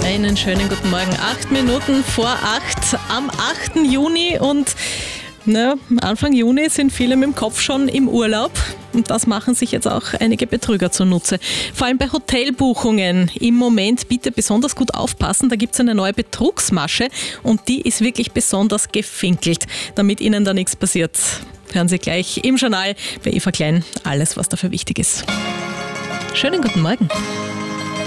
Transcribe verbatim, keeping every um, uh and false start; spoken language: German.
Einen schönen guten Morgen. Acht Minuten vor acht am achten Juni und na, Anfang Juni sind viele mit dem Kopf schon im Urlaub. Und das machen sich jetzt auch einige Betrüger zunutze. Vor allem bei Hotelbuchungen im Moment bitte besonders gut aufpassen. Da gibt es eine neue Betrugsmasche und die ist wirklich besonders gefinkelt, damit Ihnen da nichts passiert. Hören Sie gleich im Journal bei Eva Klein alles, was dafür wichtig ist. Schönen guten Morgen.